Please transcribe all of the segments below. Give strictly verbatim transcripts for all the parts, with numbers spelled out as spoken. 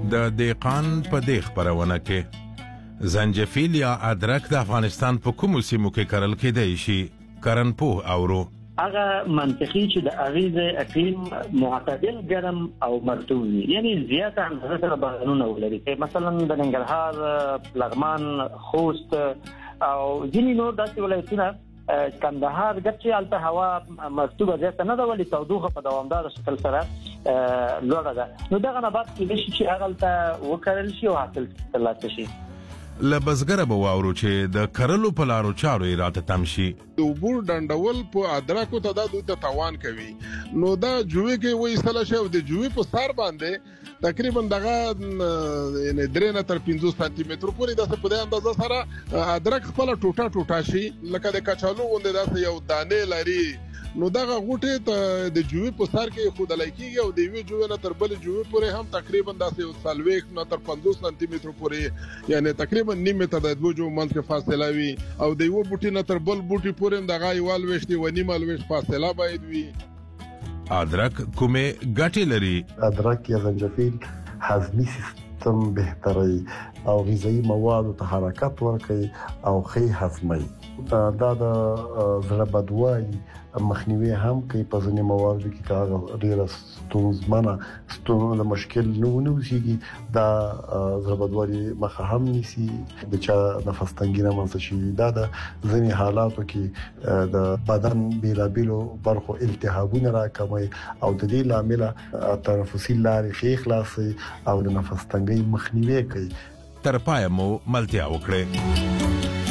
د دهقان په دې خپرونه کې زنجفیل یا ادرک د افغانستان په کومو سیمو کې کرل کېدای شي کرنپوه اورو. هغه منطقي چې د اغیزه اقلیم معتدل ګرم او مرطوب وي، یعنی زیاته اندازه سره بارانونه ولري، مثلا د ننګرهار، لغمان، خوست او ځینې نور داسې ولایتونه کندهار ګرچې هلته هوا مرطوبه زیاته نه ده ولی تودوخه په دوامداره شکل سره لوړه ده، نو دغه نبات کېدای شي چې هغه هلته وکرل شي او حاصل ترلاسه شي. له بزګره به واورو چې د کرلو په لارو چارو یې راته تم شي. د اوبو ډنډول په ادرکو ته دا دوی ته تاوان کوي، نو دا جوې کې وایستلی شي او د جوې په سر باندې تقریبا دغه یعنې درې نه تر پنځوس سانتي مترو پورې داسې په دې اندازه سره ادرک خپله ټوټه ټوټه شي لکه د کچالو غوندې داسې یو دانې لري، نو دغه غوټې ته د جوې په سر کې ایښودلی کېږي او د یوې جوې نه تر بلې جوې پورې هم تقریبا داسې یو څلوېښت نه تر پنځوس سانتي مترو پورې یعنې تقریبا نیم متر د دوو جوړو منځ کې فاصله وي او د یوه بوټي نه تر بل بوټي پورې هم دغه یوه لوېشت یوه نیمه لوېشت فاصله باید وي. ادرک کومې ګټې لري؟ ادرک یا زنجفیل هضمي سیستم بهتروي او غذایي موادو ته حرکت ورکوي او ښې هضموي. دا د زړه بدوالي مخنیوي هم کوي په ځینې موادو کې که هغه ډېره ستونزمنه ستونزه د مشکل نه ونوسېږي دا زړه بدوالي مخه هم نیسي، د چا نفس تنګي رامنځته شي، دا د ځینې حالاتو کې د بدن بېلابېلو برخو التهابونه راکموي او د دې له امله تنفسي لارې ښې خلاصوي او د نفس تنګۍ مخنیوی کوي. تر پایه مو ملتیا وکړئ.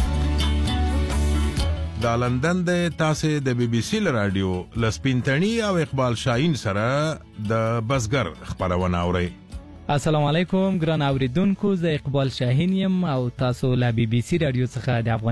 دا لندن د تاسې د بی بی سی له راډیو له سپینتڼي او اقبال شاهین سره د بزګر خپرونه اورئ. السلام علیکم ګران اوریدونکو، زه اقبال شاهین یم او تاسو له بی بی سی راډیو څخه د افغان